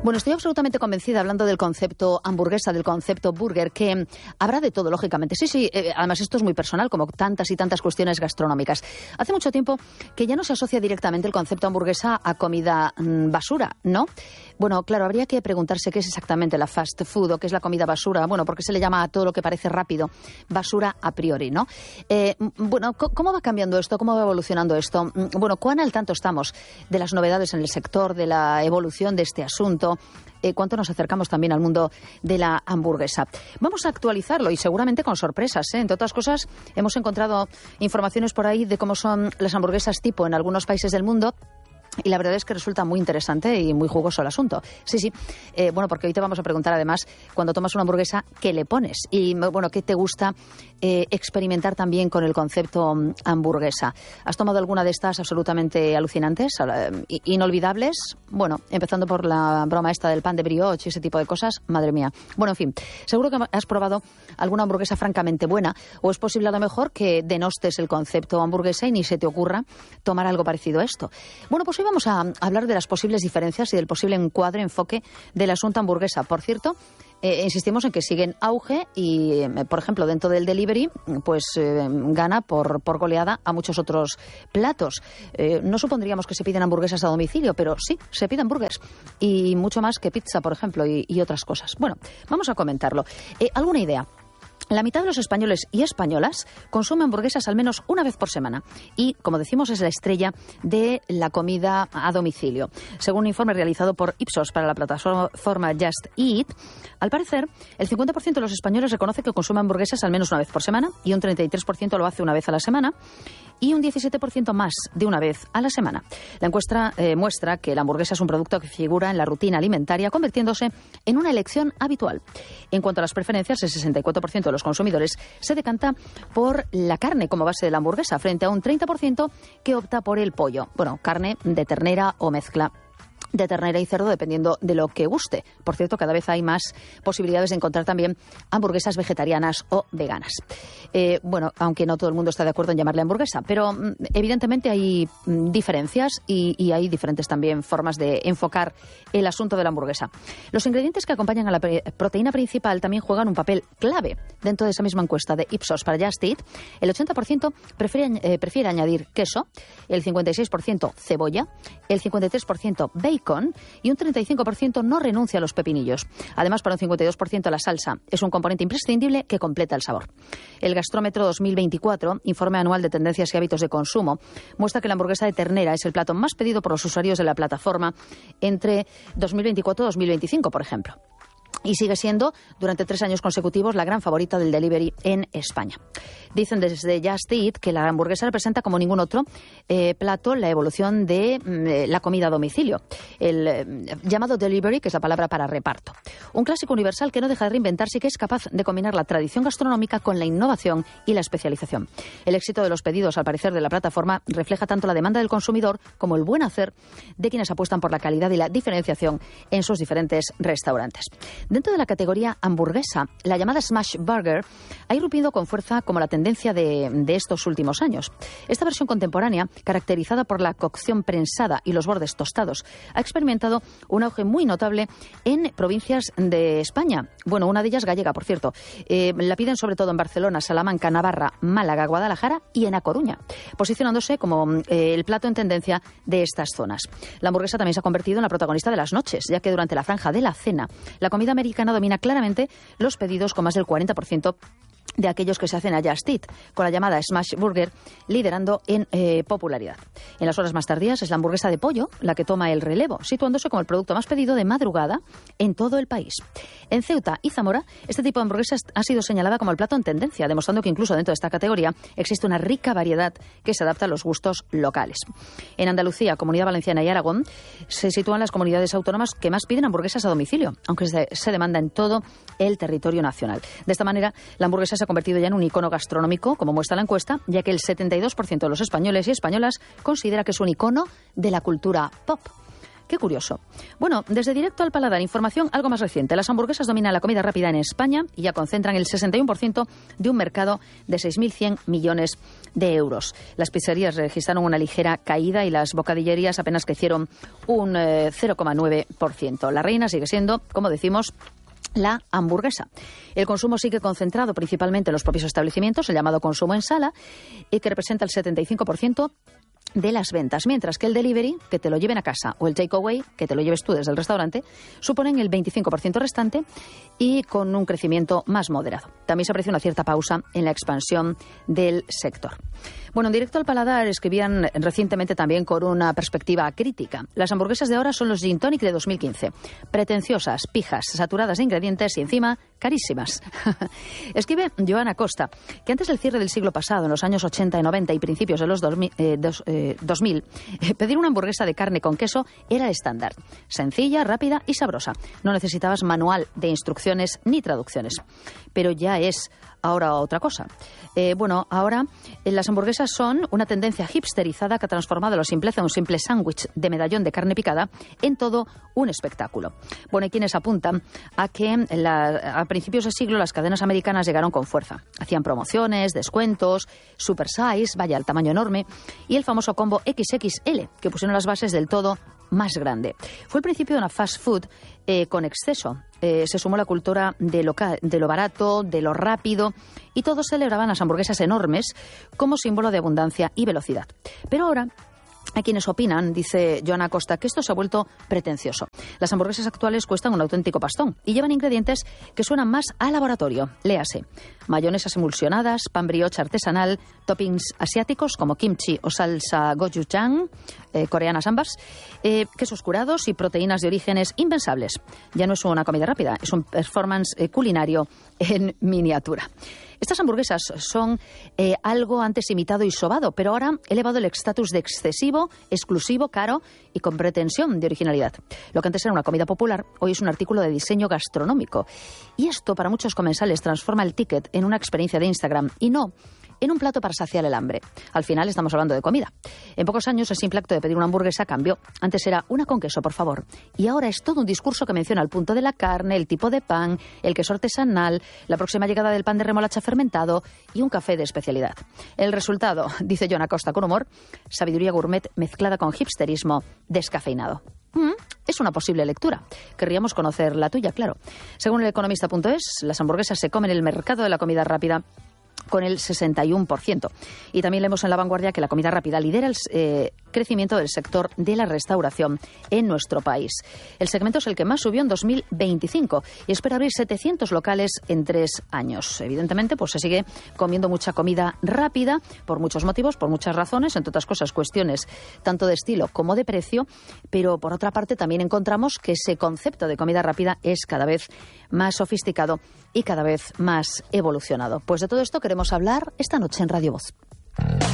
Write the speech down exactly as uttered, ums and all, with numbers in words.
Bueno, estoy absolutamente convencida, hablando del concepto hamburguesa, del concepto burger, que habrá de todo, lógicamente. Sí, sí, eh, además esto es muy personal, como tantas y tantas cuestiones gastronómicas. Hace mucho tiempo que ya no se asocia directamente el concepto hamburguesa a comida mmm, basura, ¿no? Bueno, claro, habría que preguntarse qué es exactamente la fast food o qué es la comida basura. Bueno, porque se le llama a todo lo que parece rápido basura a priori, ¿no? Eh, bueno, ¿cómo va cambiando esto? ¿Cómo va evolucionando esto? Bueno, ¿cuán al tanto estamos de las novedades en el sector, de la evolución de este asunto? Eh, ¿Cuánto nos acercamos también al mundo de la hamburguesa? Vamos a actualizarlo y seguramente con sorpresas, ¿eh? Entre otras cosas, hemos encontrado informaciones por ahí de cómo son las hamburguesas tipo en algunos países del mundo. Y la verdad es que resulta muy interesante y muy jugoso el asunto. Sí, sí. Eh, bueno, porque hoy te vamos a preguntar además, cuando tomas una hamburguesa, ¿qué le pones? Y bueno, ¿qué te gusta eh, experimentar también con el concepto um, hamburguesa? ¿Has tomado alguna de estas absolutamente alucinantes, uh, inolvidables? Bueno, empezando por la broma esta del pan de brioche y ese tipo de cosas. Madre mía. Bueno, en fin, seguro que has probado alguna hamburguesa francamente buena, o es posible a lo mejor que denostes el concepto hamburguesa y ni se te ocurra tomar algo parecido a esto. Bueno, pues hoy vamos a hablar de las posibles diferencias y del posible encuadre, enfoque del asunto hamburguesa. Por cierto, eh, insistimos en que sigue en auge y, eh, por ejemplo, dentro del delivery, pues eh, gana por, por goleada a muchos otros platos. Eh, no supondríamos que se piden hamburguesas a domicilio, pero sí, se piden burgers. Y mucho más que pizza, por ejemplo, y, y otras cosas. Bueno, vamos a comentarlo. Eh, ¿Alguna idea? La mitad de los españoles y españolas consume hamburguesas al menos una vez por semana y, como decimos, es la estrella de la comida a domicilio. Según un informe realizado por Ipsos para la plataforma Just Eat, al parecer, el cincuenta por ciento de los españoles reconoce que consume hamburguesas al menos una vez por semana y un treinta y tres por ciento lo hace una vez a la semana y un diecisiete por ciento más de una vez a la semana. La encuesta eh, muestra que la hamburguesa es un producto que figura en la rutina alimentaria, convirtiéndose en una elección habitual. En cuanto a las preferencias, el sesenta y cuatro por ciento de los consumidores se decanta por la carne como base de la hamburguesa, frente a un treinta por ciento que opta por el pollo. Bueno, carne de ternera o mezcla de ternera y cerdo, dependiendo de lo que guste. Por cierto, cada vez hay más posibilidades de encontrar también hamburguesas vegetarianas o veganas. Eh, bueno, aunque no todo el mundo está de acuerdo en llamarle hamburguesa, pero mm, evidentemente hay mm, diferencias y, y hay diferentes también formas de enfocar el asunto de la hamburguesa. Los ingredientes que acompañan a la proteína principal también juegan un papel clave. Dentro de esa misma encuesta de Ipsos para Just Eat, el ochenta por ciento prefiere, eh, prefiere añadir queso, el cincuenta y seis por ciento cebolla, el cincuenta y tres por ciento bacon, y un treinta y cinco por ciento no renuncia a los pepinillos. Además, para un cincuenta y dos por ciento la salsa es un componente imprescindible que completa el sabor. El Gastrómetro dos mil veinticuatro, informe anual de tendencias y hábitos de consumo, muestra que la hamburguesa de ternera es el plato más pedido por los usuarios de la plataforma entre dos mil veinticuatro y dos mil veinticinco, por ejemplo. Y sigue siendo, durante tres años consecutivos, la gran favorita del delivery en España. Dicen desde Just Eat que la hamburguesa representa como ningún otro eh, plato la evolución de eh, la comida a domicilio. El eh, llamado delivery, que es la palabra para reparto. Un clásico universal que no deja de reinventarse y que es capaz de combinar la tradición gastronómica con la innovación y la especialización. El éxito de los pedidos, al parecer, de la plataforma refleja tanto la demanda del consumidor como el buen hacer de quienes apuestan por la calidad y la diferenciación en sus diferentes restaurantes. Dentro de la categoría hamburguesa, la llamada Smash Burger ha irrumpido con fuerza como la tendencia de, de estos últimos años. Esta versión contemporánea, caracterizada por la cocción prensada y los bordes tostados, ha experimentado un auge muy notable en provincias de España. Bueno, una de ellas gallega, por cierto. Eh, la piden sobre todo en Barcelona, Salamanca, Navarra, Málaga, Guadalajara y en A Coruña, posicionándose como eh, el plato en tendencia de estas zonas. La hamburguesa también se ha convertido en la protagonista de las noches, ya que durante la franja de la cena, la comida americana domina claramente los pedidos con más del cuarenta por ciento de aquellos que se hacen a Just Eat, con la llamada Smash Burger liderando en eh, popularidad. En las horas más tardías es la hamburguesa de pollo la que toma el relevo, situándose como el producto más pedido de madrugada en todo el país. En Ceuta y Zamora, este tipo de hamburguesa ha sido señalada como el plato en tendencia, demostrando que incluso dentro de esta categoría existe una rica variedad que se adapta a los gustos locales. En Andalucía, Comunidad Valenciana y Aragón se sitúan las comunidades autónomas que más piden hamburguesas a domicilio, aunque se, se demanda en todo el territorio nacional. De esta manera, la hamburguesa se ha convertido ya en un icono gastronómico, como muestra la encuesta, ya que el setenta y dos por ciento de los españoles y españolas considera que es un icono de la cultura pop. Qué curioso. Bueno, desde Directo al Paladar, información algo más reciente. Las hamburguesas dominan la comida rápida en España y ya concentran el sesenta y uno por ciento de un mercado de seis mil cien millones de euros. Las pizzerías registraron una ligera caída y las bocadillerías apenas crecieron un eh, cero coma nueve por ciento. La reina sigue siendo, como decimos, la hamburguesa. El consumo sigue concentrado principalmente en los propios establecimientos, el llamado consumo en sala, y que representa el setenta y cinco por ciento de las ventas, mientras que el delivery, que te lo lleven a casa, o el takeaway, que te lo lleves tú desde el restaurante, suponen el veinticinco por ciento restante y con un crecimiento más moderado. También se aprecia una cierta pausa en la expansión del sector. Bueno, en Directo al Paladar escribían recientemente también con una perspectiva crítica. Las hamburguesas de ahora son los gin tonic de dos mil quince. Pretenciosas, pijas, saturadas de ingredientes y encima carísimas. Escribe Joana Costa que antes del cierre del siglo pasado, en los años ochenta y noventa y principios de los dos mil, eh, dos, eh, dos mil eh, pedir una hamburguesa de carne con queso era el estándar. Sencilla, rápida y sabrosa. No necesitabas manual de instrucciones ni traducciones. Pero ya es ahora otra cosa. Eh, bueno, ahora eh, las hamburguesas son una tendencia hipsterizada que ha transformado la simpleza de un simple sándwich de medallón de carne picada en todo un espectáculo. Bueno, hay quienes apuntan a que la, a principios de siglo las cadenas americanas llegaron con fuerza. Hacían promociones, descuentos, super size, vaya, el tamaño enorme, y el famoso combo equis equis ele, que pusieron las bases del todo más grande. Fue el principio de una fast food eh, con exceso. Eh, se sumó la cultura de lo, de lo barato, de lo rápido, y todos celebraban las hamburguesas enormes como símbolo de abundancia y velocidad. Pero ahora hay quienes opinan, dice Joana Costa, que esto se ha vuelto pretencioso. Las hamburguesas actuales cuestan un auténtico pastón y llevan ingredientes que suenan más a laboratorio. Léase, mayonesas emulsionadas, pan brioche artesanal, toppings asiáticos como kimchi o salsa gochujang, eh, coreanas ambas, eh, quesos curados y proteínas de orígenes impensables. Ya no es una comida rápida, es un performance eh, culinario en miniatura. Estas hamburguesas son eh, algo antes imitado y sobado, pero ahora elevado el estatus de excesivo, exclusivo, caro y con pretensión de originalidad. Lo que antes era una comida popular, hoy es un artículo de diseño gastronómico. Y esto, para muchos comensales, transforma el ticket en una experiencia de Instagram y no en un plato para saciar el hambre. Al final estamos hablando de comida. En pocos años el simple acto de pedir una hamburguesa cambió. Antes era una con queso, por favor. Y ahora es todo un discurso que menciona el punto de la carne, el tipo de pan, el queso artesanal, la próxima llegada del pan de remolacha fermentado y un café de especialidad. El resultado, dice Joana Costa con humor, sabiduría gourmet mezclada con hipsterismo descafeinado. Mm, es una posible lectura. Querríamos conocer la tuya, claro. Según el economista punto es, las hamburguesas se comen en el mercado de la comida rápida con el sesenta y uno por ciento. Y también leemos en La Vanguardia que la comida rápida lidera el eh, crecimiento del sector de la restauración en nuestro país. El segmento es el que más subió en dos mil veinticinco y espera abrir setecientos locales en tres años. Evidentemente, pues se sigue comiendo mucha comida rápida por muchos motivos, por muchas razones, entre otras cosas cuestiones tanto de estilo como de precio, pero por otra parte también encontramos que ese concepto de comida rápida es cada vez más sofisticado y cada vez más evolucionado. Pues de todo esto queremos hablar esta noche en Radio Voz.